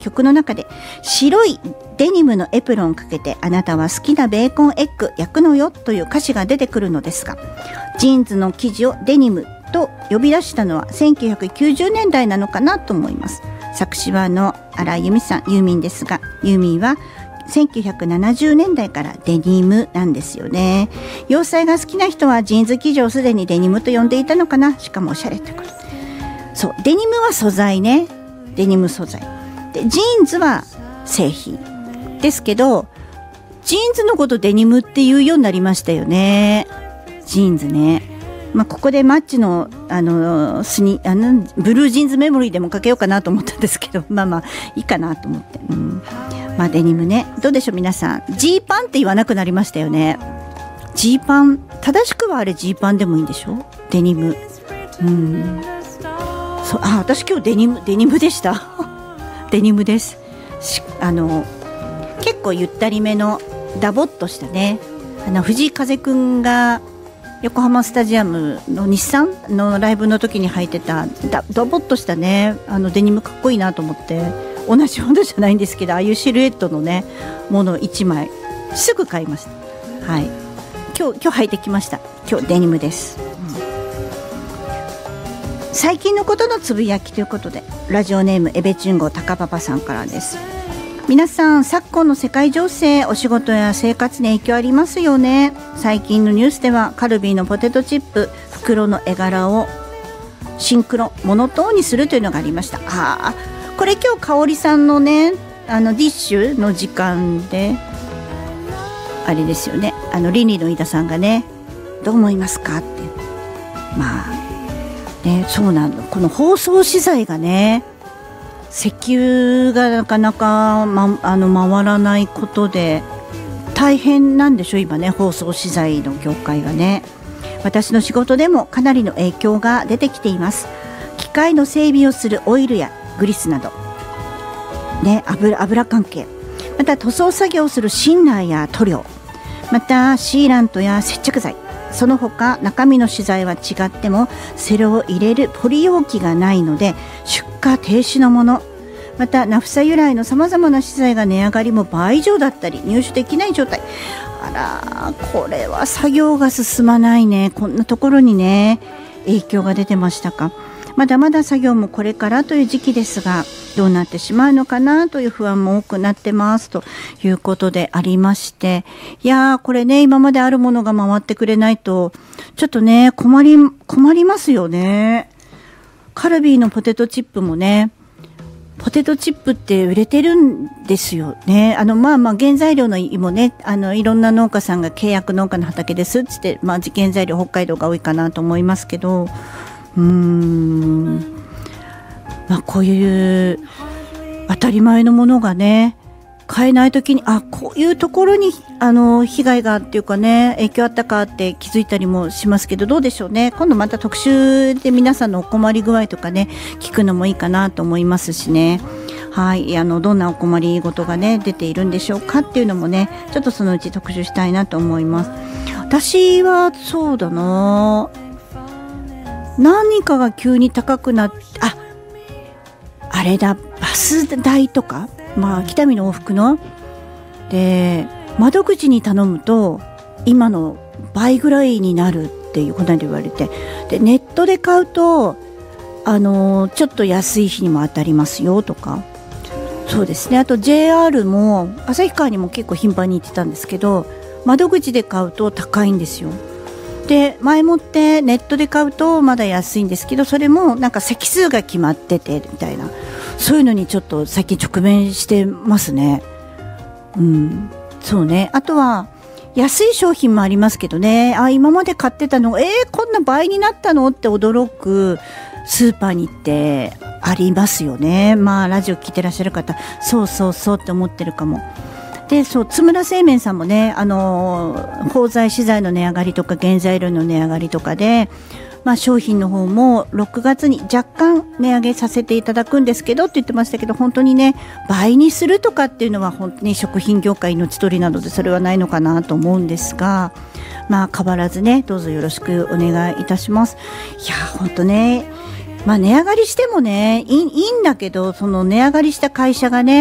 曲の中で白いデニムのエプロンをかけてあなたは好きなベーコンエッグ焼くのよという歌詞が出てくるのですが、ジーンズの生地をデニムと呼び出したのは1990年代なのかなと思います。作詞は荒井由実さん、ユーミンですが、ユーミンは1970年代からデニムなんですよね。洋裁が好きな人はジーンズ生地をすでにデニムと呼んでいたのかな。しかもおしゃれってこと。そう、デニムは素材ね、デニム素材で、ジーンズは製品ですけど、ジーンズのことデニムっていうようになりましたよね。ジーンズね。ここでマッチのブルージーンズメモリーでもかけようかなと思ったんですけど、いいかなと思って、デニムね。どうでしょう皆さん、ジーパンって言わなくなりましたよね。ジーパン、正しくはあれジーパンでもいいんでしょ、デニム。そう、私今日デニムでしたデニムです。結構ゆったりめのダボっとしたね、藤井風くんが横浜スタジアムの日産のライブの時に履いてたダボっとしたね、デニムかっこいいなと思って、同じものじゃないんですけど、ああいうシルエットのねもの1枚すぐ買いました。はい、今日履いてきました。今日デニムです。最近のことのつぶやきということで、ラジオネームエベチュンゴ高パパさんからです。皆さん、昨今の世界情勢、お仕事や生活に影響ありますよね。最近のニュースではカルビーのポテトチップ袋の絵柄をシンクロモノトーンにするというのがありました。これ今日香織さんのね、ディッシュの時間であれですよね、リニーの飯田さんがね、どう思いますかって、そうなの。この包装資材がね、石油がなかなか、回らないことで大変なんでしょ今ね、包装資材の業界がね。私の仕事でもかなりの影響が出てきています。機械の整備をするオイルやグリスなど、ね、油関係、また塗装作業をするシンナーや塗料、またシーラントや接着剤、その他中身の資材は違ってもそれを入れるポリ容器がないので出荷停止のもの、またナフサ由来のさまざまな資材が値上がりも倍以上だったり入手できない状態。これは作業が進まないね。こんなところにね影響が出てましたか。まだまだ作業もこれからという時期ですが、どうなってしまうのかなという不安も多くなってますということでありまして、これね、今まであるものが回ってくれないとちょっとね困りますよね。カルビーのポテトチップもね、ポテトチップって売れてるんですよね。原材料のもね、いろんな農家さんが契約農家の畑ですっつって、原材料北海道が多いかなと思いますけど、こういう当たり前のものがね買えないときに、こういうところに被害がっていうかね、影響あったかって気づいたりもしますけど、どうでしょうね。今度また特集で皆さんのお困り具合とかね聞くのもいいかなと思いますしね。はい、どんなお困りごとがね出ているんでしょうかっていうのもね、ちょっとそのうち特集したいなと思います。私はそうだな、何かが急に高くなって、あれだ、バス代とか、北見の往復ので窓口に頼むと今の倍ぐらいになるっていうことで言われて、でネットで買うとちょっと安い日にも当たりますよとか。そうですね。あと JR も旭川にも結構頻繁に行ってたんですけど、窓口で買うと高いんですよ。で前もってネットで買うとまだ安いんですけど、それもなんか席数が決まっててみたいな、そういうのにちょっと最近直面してますね。そうね。あとは安い商品もありますけどね、今まで買ってたのこんな倍になったのって驚くスーパーに行ってありますよね。ラジオ聞いてらっしゃる方、そうって思ってるかも。で津村製麺さんもね、包材資材の値上がりとか原材料の値上がりとかで、商品の方も6月に若干値上げさせていただくんですけどって言ってましたけど、本当にね倍にするとかっていうのは本当に食品業界命取りなのでそれはないのかなと思うんですが、変わらずねどうぞよろしくお願いいたします。いや本当ね、 まあ値上がりしてもね、いいんだけど、その値上がりした会社がね、